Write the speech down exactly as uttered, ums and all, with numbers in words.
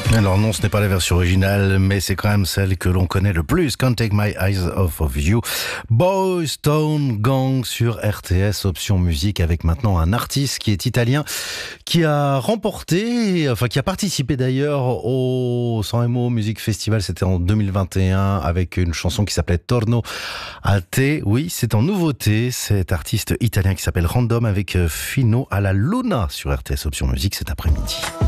Alors non, ce n'est pas la version originale, mais c'est quand même celle que l'on connaît le plus. Can't Take My Eyes Off of You. Boys Town Gang sur R T S, option musique, avec maintenant un artiste qui est italien, qui a remporté, enfin qui a participé d'ailleurs au Sanremo Music Festival, c'était en deux mille vingt et un, avec une chanson qui s'appelait Torno a te. Oui, c'est en nouveauté, cet artiste italien qui s'appelle Random, avec Fino alla Luna sur R T S, option musique, cet après-midi.